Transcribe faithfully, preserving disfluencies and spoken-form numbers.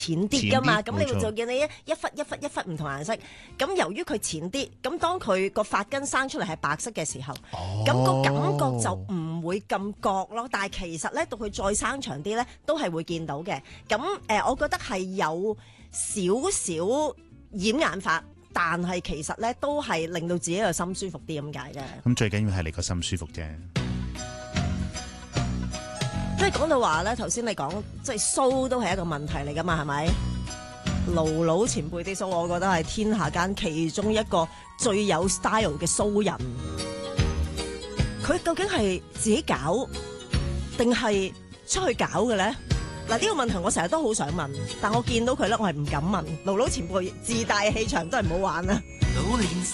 淺啲噶嘛，咁你冇錯就見你一一忽一忽一忽唔同顏色。咁由於佢淺啲，咁當佢個髮根生出嚟係白色嘅時候，咁、個感覺就唔會咁覺咯。但係其實咧，到佢再生長啲咧，都係會見到嘅。咁誒、呃，我覺得係有少少掩眼法，但係其實咧都係令到自己個心舒服啲咁解嘅。 咁最緊要係你個心舒服啫。 即係講到話咧，頭先你講即係鬚都係一個問題嚟噶嘛，係咪？盧老前輩啲鬚，我覺得係天下間其中一個最有 style 嘅鬚人。佢究竟係自己搞定係出去搞嘅咧？嗱，呢個問題我成日都好想問，但我見到佢咧，我係唔敢問。盧老前輩自帶氣場都係唔好玩啦。